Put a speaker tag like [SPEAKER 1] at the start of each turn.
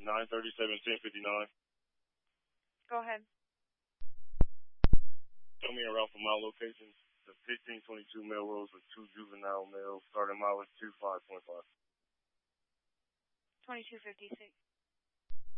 [SPEAKER 1] 937-1059.
[SPEAKER 2] Go ahead.
[SPEAKER 1] Show me a route from my location to 1522 Melrose with 2 juvenile males, starting mileage 25.5.
[SPEAKER 2] 2256.